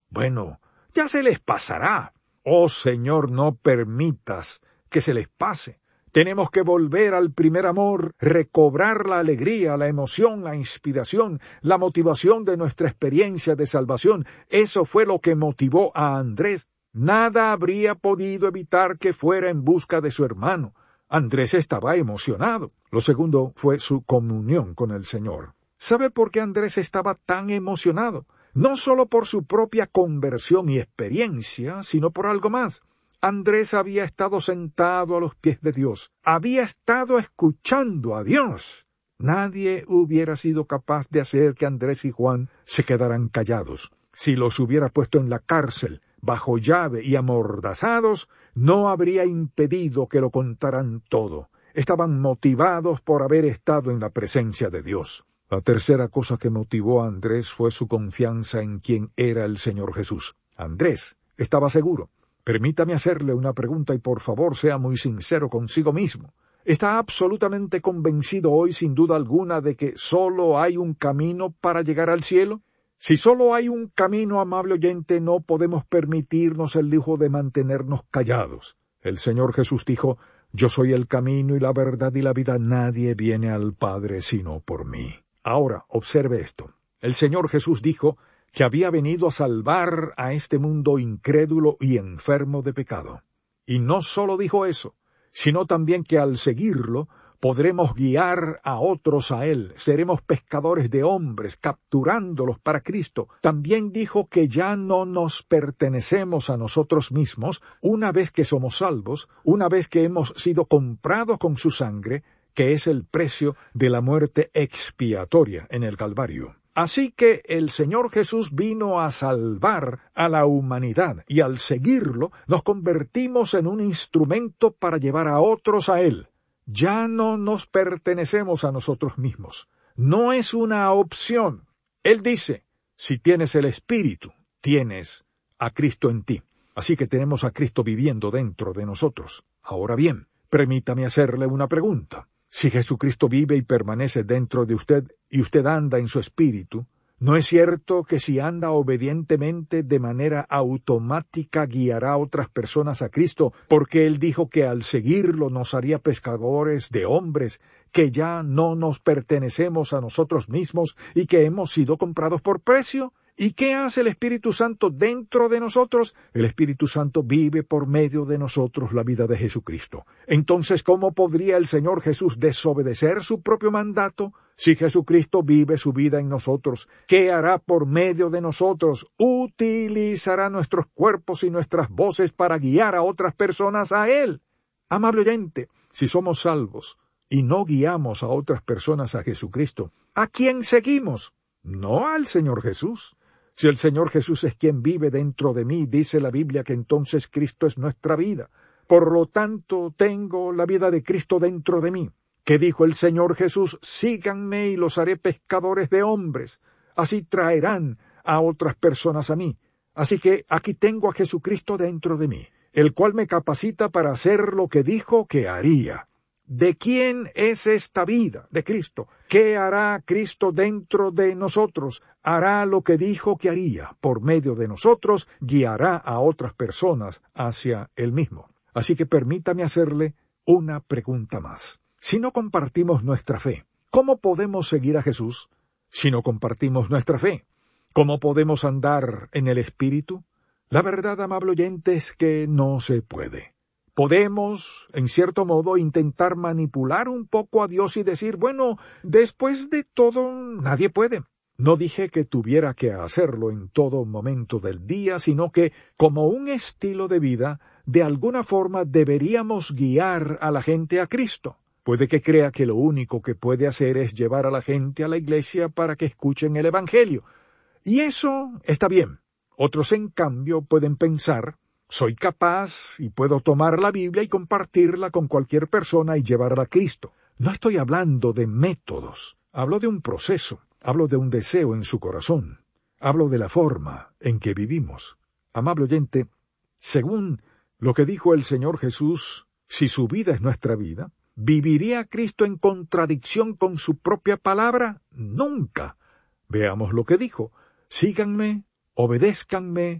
Bueno, ya se les pasará. Oh Señor, no permitas que se les pase. Tenemos que volver al primer amor, recobrar la alegría, la emoción, la inspiración, la motivación de nuestra experiencia de salvación. Eso fue lo que motivó a Andrés. Nada habría podido evitar que fuera en busca de su hermano. Andrés estaba emocionado. Lo segundo fue su comunión con el Señor. ¿Sabe por qué Andrés estaba tan emocionado? No solo por su propia conversión y experiencia, sino por algo más. Andrés había estado sentado a los pies de Dios. Había estado escuchando a Dios. Nadie hubiera sido capaz de hacer que Andrés y Juan se quedaran callados. Si los hubiera puesto en la cárcel, bajo llave y amordazados, no habría impedido que lo contaran todo. Estaban motivados por haber estado en la presencia de Dios. La tercera cosa que motivó a Andrés fue su confianza en quien era el Señor Jesús. Andrés estaba seguro. Permítame hacerle una pregunta y por favor sea muy sincero consigo mismo. ¿Está absolutamente convencido hoy sin duda alguna de que solo hay un camino para llegar al cielo? Si solo hay un camino, amable oyente, no podemos permitirnos el lujo de mantenernos callados. El Señor Jesús dijo, «Yo soy el camino y la verdad y la vida. Nadie viene al Padre sino por mí». Ahora, observe esto. El Señor Jesús dijo que había venido a salvar a este mundo incrédulo y enfermo de pecado. Y no solo dijo eso, sino también que al seguirlo podremos guiar a otros a Él, seremos pescadores de hombres, capturándolos para Cristo. También dijo que ya no nos pertenecemos a nosotros mismos, una vez que somos salvos, una vez que hemos sido comprados con su sangre, que es el precio de la muerte expiatoria en el Calvario. Así que el Señor Jesús vino a salvar a la humanidad y al seguirlo nos convertimos en un instrumento para llevar a otros a Él. Ya no nos pertenecemos a nosotros mismos. No es una opción. Él dice, si tienes el Espíritu, tienes a Cristo en ti. Así que tenemos a Cristo viviendo dentro de nosotros. Ahora bien, permítame hacerle una pregunta. Si Jesucristo vive y permanece dentro de usted y usted anda en su espíritu, ¿no es cierto que si anda obedientemente de manera automática guiará a otras personas a Cristo, porque Él dijo que al seguirlo nos haría pescadores de hombres, que ya no nos pertenecemos a nosotros mismos y que hemos sido comprados por precio? ¿Y qué hace el Espíritu Santo dentro de nosotros? El Espíritu Santo vive por medio de nosotros la vida de Jesucristo. Entonces, ¿cómo podría el Señor Jesús desobedecer su propio mandato? Si Jesucristo vive su vida en nosotros, ¿qué hará por medio de nosotros? Utilizará nuestros cuerpos y nuestras voces para guiar a otras personas a Él. Amable oyente, si somos salvos y no guiamos a otras personas a Jesucristo, ¿a quién seguimos? No al Señor Jesús. Si el Señor Jesús es quien vive dentro de mí, dice la Biblia que entonces Cristo es nuestra vida. Por lo tanto, tengo la vida de Cristo dentro de mí. ¿Qué dijo el Señor Jesús? Síganme y los haré pescadores de hombres. Así traerán a otras personas a mí. Así que aquí tengo a Jesucristo dentro de mí, el cual me capacita para hacer lo que dijo que haría. ¿De quién es esta vida? De Cristo. ¿Qué hará Cristo dentro de nosotros? Hará lo que dijo que haría. Por medio de nosotros, guiará a otras personas hacia Él mismo. Así que permítame hacerle una pregunta más. Si no compartimos nuestra fe, ¿cómo podemos seguir a Jesús? Si no compartimos nuestra fe, ¿cómo podemos andar en el Espíritu? La verdad, amable oyente, es que no se puede. Podemos, en cierto modo, intentar manipular un poco a Dios y decir, bueno, después de todo, nadie puede. No dije que tuviera que hacerlo en todo momento del día, sino que, como un estilo de vida, de alguna forma deberíamos guiar a la gente a Cristo. Puede que crea que lo único que puede hacer es llevar a la gente a la iglesia para que escuchen el Evangelio. Y eso está bien. Otros, en cambio, pueden pensar, soy capaz y puedo tomar la Biblia y compartirla con cualquier persona y llevarla a Cristo. No estoy hablando de métodos, hablo de un proceso, hablo de un deseo en su corazón, hablo de la forma en que vivimos. Amable oyente, según lo que dijo el Señor Jesús, si su vida es nuestra vida, ¿viviría Cristo en contradicción con su propia palabra? Nunca. Veamos lo que dijo. Síganme, obedézcanme,